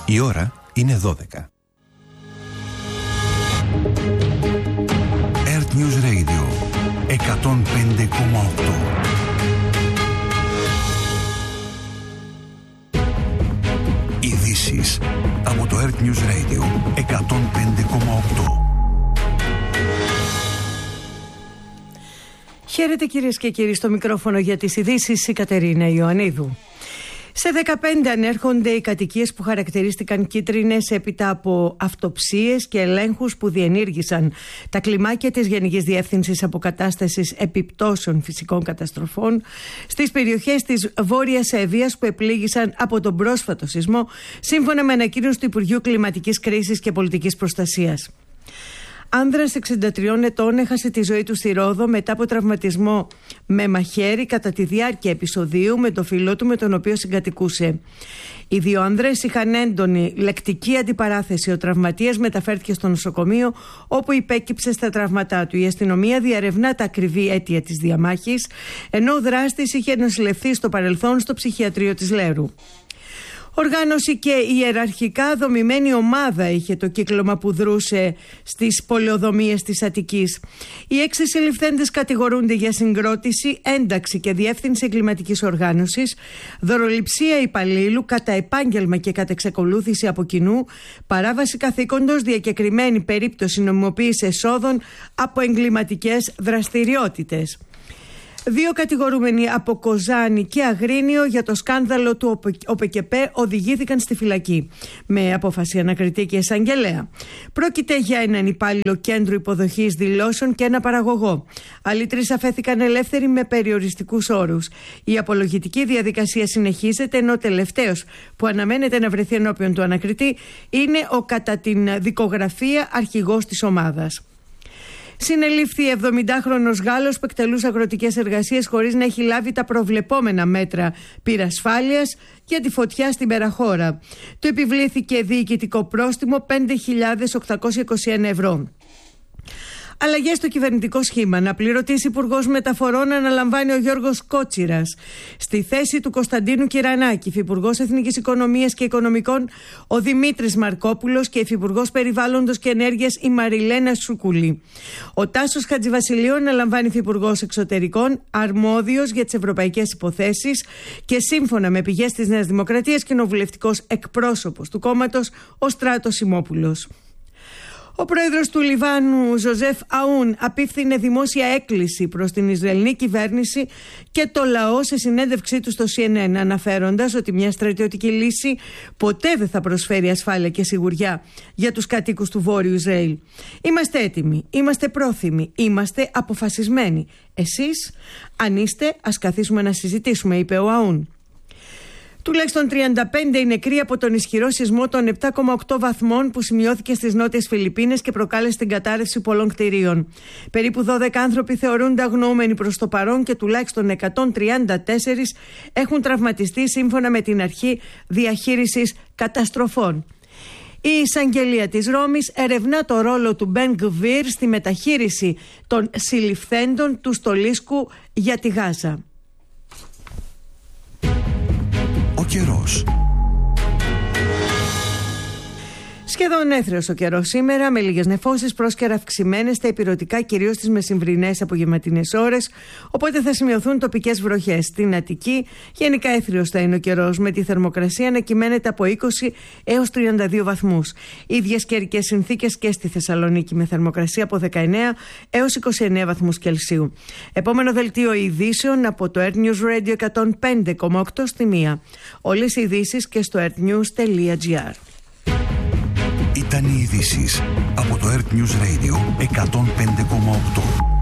Η ώρα είναι 12. Earth News Radio 105,8. Ειδήσεις από το Earth News Radio 105,8. Χαίρετε κυρίες και κύριοι, στο μικρόφωνο για τις ειδήσεις η Κατερίνα Ιωαννίδου. Σε 15 ανέρχονται οι κατοικίες που χαρακτηρίστηκαν κίτρινες έπειτα από αυτοψίες και ελέγχους που διενήργησαν τα κλιμάκια της Γενικής Διεύθυνσης Αποκατάστασης Επιπτώσεων Φυσικών Καταστροφών στις περιοχές της Βόρειας Εβίας που επλήγησαν από τον πρόσφατο σεισμό, σύμφωνα με ανακοίνωση του Υπουργείου Κλιματικής Κρίσης και Πολιτικής Προστασίας. Άνδρας 63 ετών έχασε τη ζωή του στη Ρόδο μετά από τραυματισμό με μαχαίρι κατά τη διάρκεια επεισοδίου με το φίλο του με τον οποίο συγκατοικούσε. Οι δύο άνδρες είχαν έντονη λεκτική αντιπαράθεση. Ο τραυματίας μεταφέρθηκε στο νοσοκομείο όπου υπέκυψε στα τραύματά του. Η αστυνομία διαρευνά τα ακριβή αίτια της διαμάχης, ενώ ο δράστης είχε νοσηλευθεί στο παρελθόν στο ψυχιατρίο της Λέρου. Οργάνωση και ιεραρχικά δομημένη ομάδα είχε το κύκλωμα που δρούσε στις πολεοδομίες της Αττικής. Οι 6 συλληφθέντες κατηγορούνται για συγκρότηση, ένταξη και διεύθυνση εγκληματικής οργάνωσης, δωροληψία υπαλλήλου κατά επάγγελμα και κατά εξακολούθηση από κοινού, παράβαση καθήκοντος, διακεκριμένη περίπτωση νομιμοποίηση εσόδων από εγκληματικές δραστηριότητες. 2 κατηγορούμενοι από Κοζάνη και Αγρίνιο για το σκάνδαλο του ΟΠΕΚΕΠΕ οδηγήθηκαν στη φυλακή με απόφαση ανακριτή και εισαγγελέα. Πρόκειται για έναν υπάλληλο κέντρου υποδοχής δηλώσεων και ένα παραγωγό. Άλλοι 3 αφέθηκαν ελεύθεροι με περιοριστικούς όρους. Η απολογητική διαδικασία συνεχίζεται, ενώ ο τελευταίος που αναμένεται να βρεθεί ενώπιον του ανακριτή είναι ο κατά την δικογραφία αρχηγός της ομάδας. Συνελήφθη 70χρονος Γάλλος που εκτελούσε αγροτικές εργασίες χωρίς να έχει λάβει τα προβλεπόμενα μέτρα πυρασφάλειας για τη φωτιά στην Περαχώρα. Του επιβλήθηκε διοικητικό πρόστιμο 5.821 ευρώ. Αλλαγές στο κυβερνητικό σχήμα. Αναπληρωτής Υπουργός Μεταφορών αναλαμβάνει ο Γιώργος Κότσιρας. Στη θέση του Κωνσταντίνου Κυρανάκη, Υφυπουργός Εθνικής Οικονομίας και Οικονομικών ο Δημήτρης Μαρκόπουλος και Υφυπουργός Περιβάλλοντος και Ενέργειας η Μαριλένα Σούκουλη. Ο Τάσος Χατζηβασιλείου αναλαμβάνει Υφυπουργός Εξωτερικών, αρμόδιος για τις ευρωπαϊκές υποθέσεις και σύμφωνα με πηγές της Νέας Δημοκρατίας κοινοβουλευτικός εκπρόσωπος του κόμματος ο Στράτος Σιμόπουλος. Ο πρόεδρος του Λιβάνου, Ζωζεφ Αούν, απίφθινε δημόσια έκκληση προς την Ισραηλινή κυβέρνηση και το λαό σε συνέντευξή του στο CNN, αναφέροντας ότι μια στρατιωτική λύση ποτέ δεν θα προσφέρει ασφάλεια και σιγουριά για τους κατοίκους του Βόρειου Ισραήλ. Είμαστε έτοιμοι, είμαστε πρόθυμοι, είμαστε αποφασισμένοι. Εσείς, αν είστε, ας καθίσουμε να συζητήσουμε, είπε ο Αούν. Τουλάχιστον 35 οι νεκροί από τον ισχυρό σεισμό των 7,8 βαθμών που σημειώθηκε στις νότιες Φιλιππίνες και προκάλεσε την κατάρρευση πολλών κτηρίων. Περίπου 12 άνθρωποι θεωρούνται αγνοούμενοι προς το παρόν και τουλάχιστον 134 έχουν τραυματιστεί σύμφωνα με την Αρχή Διαχείρισης Καταστροφών. Η εισαγγελία της Ρώμης ερευνά το ρόλο του Μπεν Γκβίρ στη μεταχείριση των συλληφθέντων του στολίσκου για τη Γάζα. Καιρός. Σχεδόν έθριος ο καιρός σήμερα, με λίγες νεφώσεις, πρόσκαιρα αυξημένες στα ηπειρωτικά, κυρίως στις μεσημβρινές απογευματινές ώρες, οπότε θα σημειωθούν τοπικές βροχές. Στην Αττική, γενικά έθριος θα είναι ο καιρός, με τη θερμοκρασία να κυμαίνεται από 20 έως 32 βαθμούς. Ίδιες καιρικές συνθήκες και στη Θεσσαλονίκη, με θερμοκρασία από 19 έως 29 βαθμούς Κελσίου. Επόμενο δελτίο ειδήσεων από το Earth News Radio 105,8 στη 1. Όλες οι ειδήσεις και στο earthnews.gr. Ήταν οι ειδήσεις από το Earth News Radio 105,8.